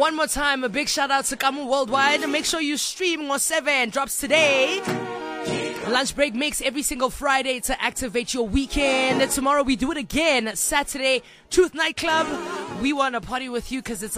One more time, a big shout out to Kamu Worldwide. Make sure you stream on 7. Drops today. Lunch break makes every single Friday to activate your weekend. Tomorrow we do it again. Saturday, Truth Nightclub. We want to party with you because it's